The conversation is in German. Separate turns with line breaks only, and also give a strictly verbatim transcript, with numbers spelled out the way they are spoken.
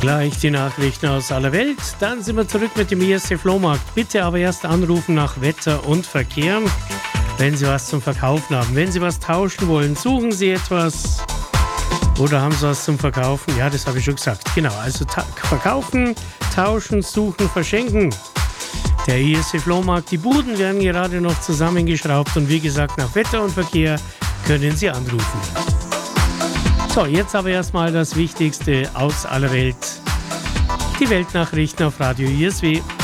Gleich die Nachrichten aus aller Welt. Dann sind wir zurück mit dem I S C Flohmarkt. Bitte aber erst anrufen nach Wetter und Verkehr, wenn Sie was zum Verkaufen haben. Wenn Sie was tauschen wollen, suchen Sie etwas oder haben Sie was zum Verkaufen? Ja, das habe ich schon gesagt. Genau, also ta- verkaufen, tauschen, suchen, verschenken. Der I S C Flohmarkt, die Buden werden gerade noch zusammengeschraubt und wie gesagt, nach Wetter und Verkehr können Sie anrufen. So, jetzt aber erstmal das Wichtigste aus aller Welt. Die Weltnachrichten auf Radio I S W.